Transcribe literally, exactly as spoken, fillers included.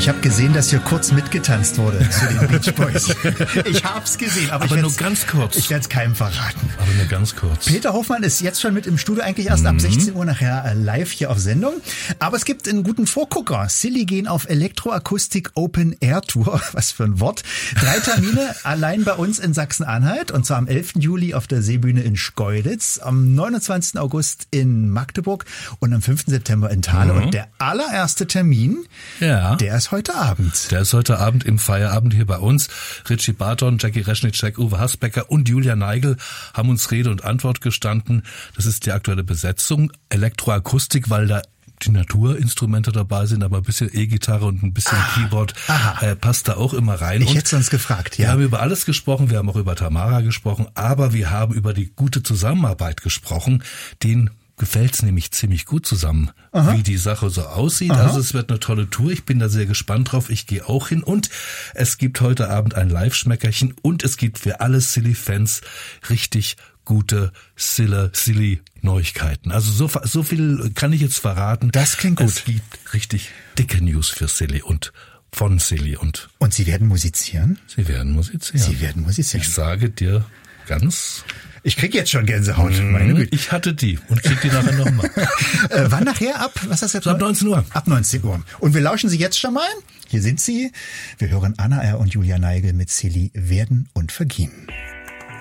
Ich habe gesehen, dass hier kurz mitgetanzt wurde zu den Beach Boys. Ich hab's gesehen, aber, aber ich nur ganz kurz. Ich werde es keinem verraten. Aber nur ganz kurz. Peter Hoffmann ist jetzt schon mit im Studio, eigentlich erst mhm. ab sechzehn Uhr nachher live hier auf Sendung. Aber es gibt einen guten Vorgucker. Silly gehen auf Elektroakustik Open Air Tour. Was für ein Wort. Drei Termine allein bei uns in Sachsen-Anhalt. Und zwar am elften Juli auf der Seebühne in Schkeuditz, am neunundzwanzigsten August in Magdeburg und am fünften September in Thale. Mhm. Und der allererste Termin, ja. der ist heute Abend. Der ist heute Abend im Feierabend hier bei uns. Richie Barton, Jackie Reschnitschek, Uwe Hasbecker und Julia Neigel haben uns Rede und Antwort gestanden. Das ist die aktuelle Besetzung. Elektroakustik, weil da die Naturinstrumente dabei sind, aber ein bisschen E-Gitarre und ein bisschen ah, Keyboard äh, passt da auch immer rein. Ich hätte sonst gefragt, ja. Wir haben über alles gesprochen, wir haben auch über Tamara gesprochen, aber wir haben über die gute Zusammenarbeit gesprochen, den gefällt's nämlich ziemlich gut zusammen, Aha. wie die Sache so aussieht. Aha. Also es wird eine tolle Tour. Ich bin da sehr gespannt drauf. Ich gehe auch hin. Und es gibt heute Abend ein Live-Schmeckerchen. Und es gibt für alle Silly-Fans richtig gute Silly, Silly Neuigkeiten. Also so, so viel kann ich jetzt verraten. Das klingt gut. Es gibt richtig dicke News für Silly und von Silly. Und, und Sie werden musizieren? Sie werden musizieren. Sie werden musizieren. Ich sage dir ganz... Ich krieg jetzt schon Gänsehaut, meine Güte. Ich hatte die und krieg die nachher nochmal. äh, wann nachher? Ab, was hast du jetzt? So ab neunzehn Uhr. Ab neunzehn Uhr. Und wir lauschen Sie jetzt schon mal. Hier sind sie. Wir hören Anna R. und Julia Neigel mit Silly werden und vergehen.